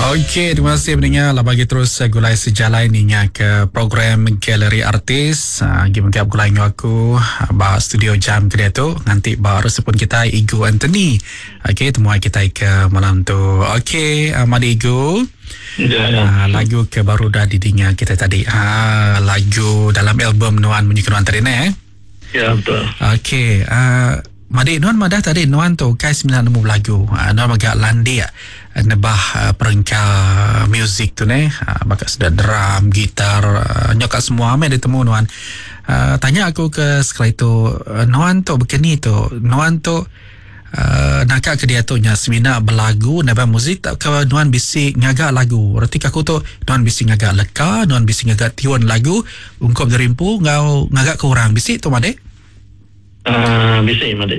Okey, terima kasih mendengar. Lah bagi terus gulai sejalan ni ke program Galeri Artis. Gimana gulai aku ba studio jam kedua tu. Nanti baru sepun kita Igu Anthony. Okey, temu kita ke malam tu. Okey, Madi Igu. Lagu ke baru dah didengar kita tadi. Lagu dalam album Nuan Menyiku Nuan tadi ni. Ya, betul. Okey, Madi Nuan madah tadi Nuan tu kai 96 lagu. Nuan agak landi nebah perengka muzik tu ni, bakat sedar drum, gitar, nyokat semua amai ditemu Nuan. Tanya aku ke sekali tu, Nuan tu begini tu, Nuan tu nakak ke dia tu nya semina berlagu nebah muzik tak ke Nuan bisik ngagak lagu. Berarti aku tu Nuan bisik ngagak leka, Nuan bisik ngagak tiun lagu, ungkap derimpu ngau ngagak ke orang bisik tu Made? Bisik Made.